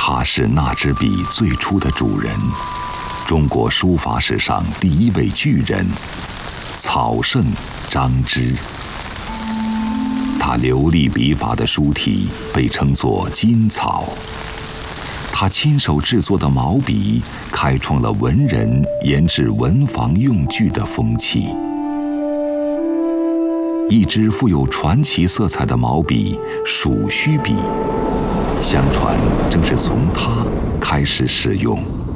他是那支笔最初的主人，中国书法史上第一位巨人，草圣张芝。他流利笔法的书体被称作金草。他亲手制作的毛笔开创了文人研制文房用具的风气。一支富有传奇色彩的毛笔鼠须笔，相传正是从他开始使用。